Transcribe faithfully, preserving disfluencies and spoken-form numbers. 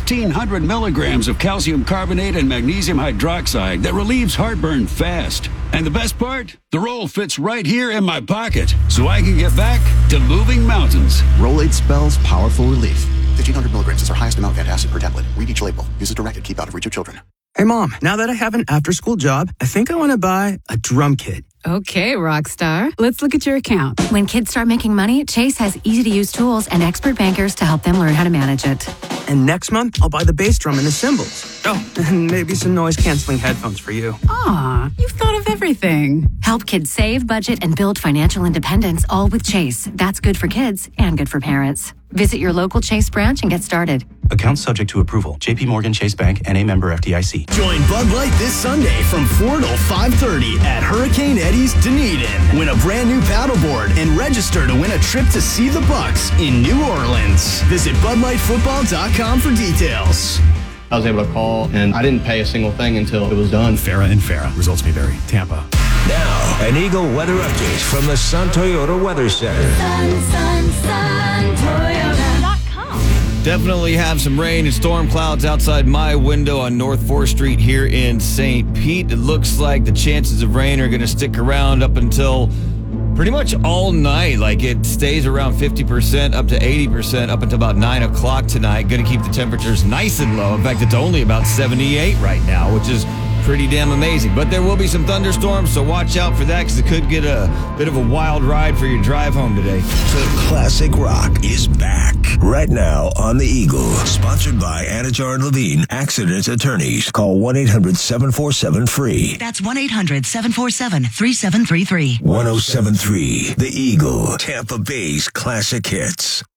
fifteen hundred milligrams of calcium carbonate and magnesium hydroxide that relieves heartburn fast. And the best part? The roll fits right here in my pocket, so I can get back to moving mountains. Rolade spells powerful relief. fifteen hundred milligrams is our highest amount of antacid per tablet. Read each label. Use as directed. Keep out of reach of children. Hey, Mom, now that I have an after-school job, I think I want to buy a drum kit. Okay, Rockstar. Let's look at your account. When kids start making money, Chase has easy-to-use tools and expert bankers to help them learn how to manage it. And next month, I'll buy the bass drum and the cymbals. Oh, and maybe some noise-canceling headphones for you. Aw, you've thought of everything. Help kids save, budget, and build financial independence, all with Chase. That's good for kids and good for parents. Visit your local Chase branch and get started. Account subject to approval. J P Morgan Chase Bank, N A member F D I C. Join Bud Light this Sunday from four till five thirty at Hurricane Eddie's Dunedin. Win a brand new paddleboard and register to win a trip to see the Bucks in New Orleans. Visit Bud Light Football dot com for details. I was able to call, and I didn't pay a single thing until it was done. Farah and Farah. Results may vary. Tampa. Now, an Eagle weather update from the Sun Toyota Weather Center. Sun, sun, sun, Toyota. Definitely have some rain and storm clouds outside my window on North fourth Street here in Saint Pete. It looks like the chances of rain are going to stick around up until pretty much all night. Like it stays around fifty percent up to eighty percent up until about nine o'clock tonight. Going to keep the temperatures nice and low. In fact, it's only about seventy-eight right now, which is pretty damn amazing. But there will be some thunderstorms, so watch out for that because it could get a bit of a wild ride for your drive home today. The Classic Rock is back right now on the Eagle. Sponsored by Anajar and Levine Accident Attorneys. Call one eight hundred seven four seven free. That's one eight hundred seven four seven three seven three three. one oh seven point three The Eagle, Tampa Bay's classic hits.